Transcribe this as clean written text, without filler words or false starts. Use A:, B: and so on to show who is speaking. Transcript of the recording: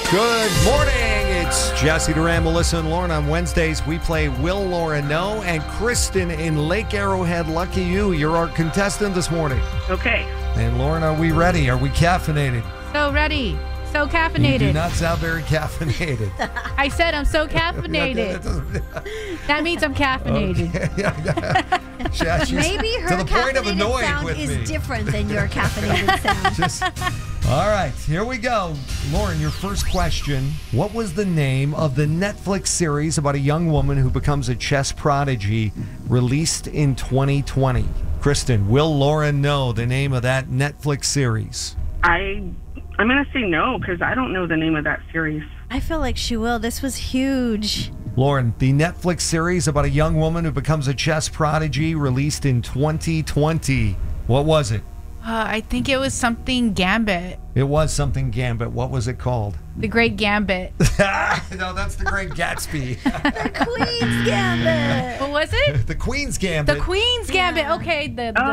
A: Good morning. It's Jesse Duran, Melissa, and Lauren. On Wednesdays, we play Will Laura Know, and Kristen in Lake Arrowhead. Lucky you. You're our contestant this morning.
B: Okay.
A: And Lauren, are we ready? Are we caffeinated?
C: So ready. So
A: You
C: caffeinated.
A: do not sound very caffeinated.
C: I said I'm so caffeinated. That means I'm caffeinated.
A: Yeah, she's
D: Maybe her
A: to the point of
D: caffeinated
A: annoyed
D: sound
A: with
D: is
A: me.
D: different than your caffeinated sound.
A: All right, here we go. Lauren, your first question. What was the name of the Netflix series about a young woman who becomes a chess prodigy released in 2020? Kristen, will Laura know the name of that Netflix series?
B: I'm going to say no because I don't know the name of that series.
D: I feel like she will. This was huge.
A: Lauren, the Netflix series about a young woman who becomes a chess prodigy released in 2020. What was it?
C: I think it was something Gambit.
A: It was something Gambit. What was it called?
C: The Great Gambit.
A: No, that's the Great Gatsby.
D: The Queen's Gambit.
C: What was it?
A: The Queen's Gambit.
C: The Queen's Gambit. Okay.